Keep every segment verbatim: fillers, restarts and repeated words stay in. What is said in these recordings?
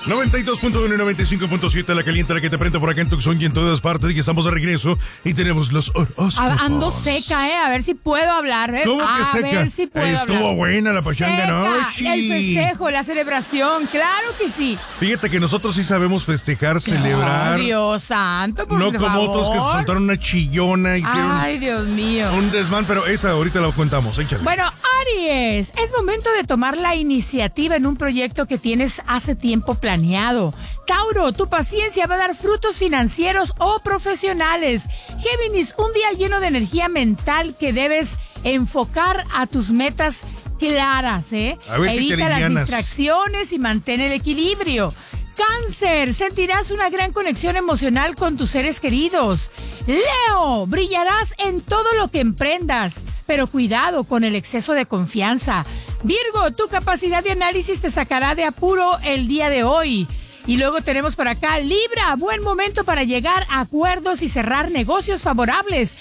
noventa y dos punto uno y noventa y cinco punto siete, la caliente, la que te prende por acá en Tucson y en todas partes. Y estamos de regreso y tenemos los horóscopos. Ando seca, ¿eh? A ver si puedo hablar, ¿eh? ¿Cómo que a seca? ver si puedo Estuvo hablar. buena la pachanga, ¿no? Seca, Sí. el festejo, la celebración, claro que sí. Fíjate que nosotros sí sabemos festejar, celebrar. Oh, Dios santo, por No favor. como otros que se soltaron una chillona, hicieron Ay, Dios mío. un desmán, pero esa ahorita la contamos. Échale. Bueno, Aries, es momento de tomar la iniciativa en un proyecto que tienes hace tiempo planeado. Tauro, tu paciencia va a dar frutos financieros o profesionales. Géminis, un día lleno de energía mental que debes enfocar a tus metas claras, ¿eh? A ver si te Evita las alivianas. distracciones y mantén el equilibrio. Cáncer, sentirás una gran conexión emocional con tus seres queridos. Leo, brillarás en todo lo que emprendas, pero cuidado con el exceso de confianza. Virgo, tu capacidad de análisis te sacará de apuro el día de hoy. Y luego tenemos por acá Libra, buen momento para llegar a acuerdos y cerrar negocios favorables.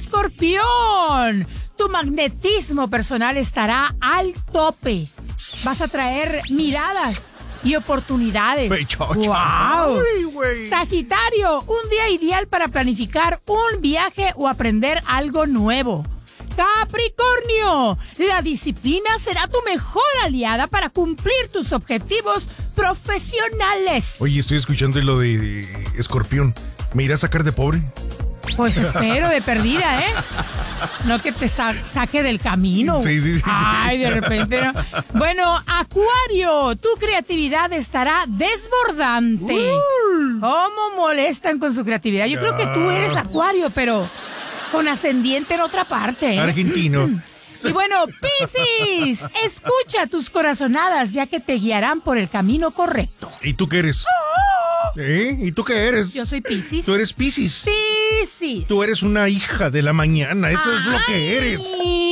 Escorpión, tu magnetismo personal estará al tope. Vas a traer miradas y oportunidades. Pechocha. ¡Wow! Ay, güey. Sagitario, un día ideal para planificar un viaje o aprender algo nuevo. Capricornio, la disciplina será tu mejor aliada para cumplir tus objetivos profesionales. Oye, estoy escuchando lo de Escorpión. ¿Me irá a sacar de pobre? Pues espero, de perdida, ¿eh? No que te sa- saque del camino. Sí, sí, sí. Ay, de repente, ¿no? Bueno, Acuario, tu creatividad estará desbordante. Uh. ¿Cómo molestan con su creatividad? Yo creo que tú eres Acuario, pero con ascendiente en otra parte, ¿eh? Argentino. Y bueno, Piscis, escucha tus corazonadas ya que te guiarán por el camino correcto. ¿Y tú qué eres? ¿Eh? ¿Y tú qué eres? Yo soy Piscis. Tú eres Piscis. Piscis. Tú eres una hija de la mañana. Eso es lo que eres. Ay.